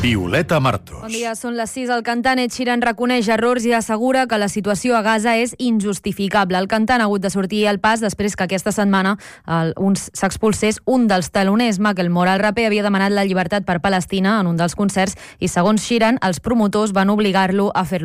Violeta Martos. Bon dia, són les 6. El cantant Ed Sheeran reconeix errors i assegura que la situació a Gaza és injustificable. El cantant ha hagut de sortir al pas després que aquesta setmana s'expulsés un dels teloners. Macklemore, el raper, havia demanat la llibertat per Palestina en un dels concerts i, segons Sheeran, els promotors van obligar-lo a fer-lo